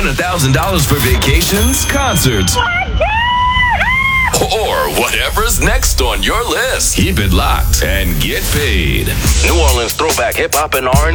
Win $1,000 for vacations, concerts, or whatever's next on your list. Keep it locked and get paid. New Orleans throwback hip hop and R&B.